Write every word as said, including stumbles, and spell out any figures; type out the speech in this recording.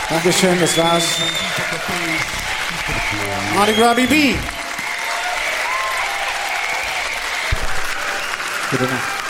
Dankeschön, das war's. Mardi Gras B B. Gute Nacht.